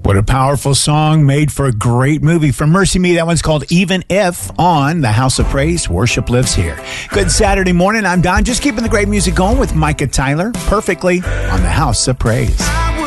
What a powerful song made for a great movie from Mercy Me. That one's called Even If on the House of Praise. Worship lives here. Good Saturday morning. I'm Don. Just keeping the great music going with Micah Tyler perfectly on the House of Praise.